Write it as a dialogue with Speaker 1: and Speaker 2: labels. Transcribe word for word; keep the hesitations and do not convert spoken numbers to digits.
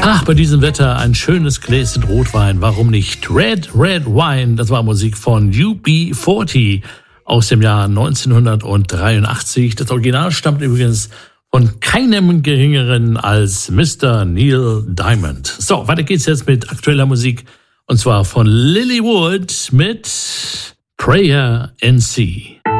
Speaker 1: Ach, bei diesem Wetter ein schönes Gläschen Rotwein, warum nicht? Red, Red Wine, das war Musik von U B vierzig aus dem Jahr neunzehnhundertdreiundachtzig. Das Original stammt übrigens von keinem Geringeren als Mister Neil Diamond. So, weiter geht's jetzt mit aktueller Musik und zwar von Lilywood mit Prayer in Sea.